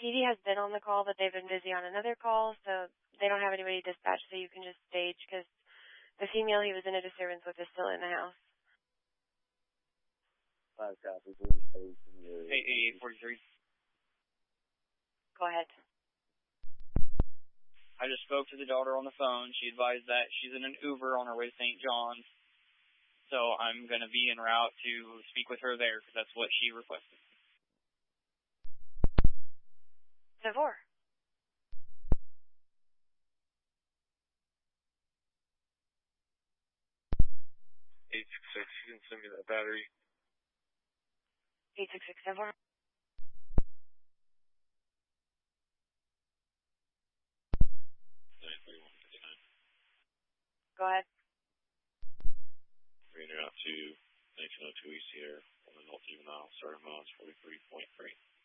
PD has been on the call, but they've been busy on another call, so they don't have anybody dispatched, so you can just stage, because the female he was in a disturbance with is still in the house. 5 copies. 8843. Go ahead. I just spoke to the daughter on the phone. She advised that she's in an Uber on her way to St. John's. So I'm going to be en route to speak with her there because that's what she requested. 4. 866, you can send me that battery. 866 4. Go ahead. Bringing it out to 1902 East here on the North Juvenile, starting miles 43.3.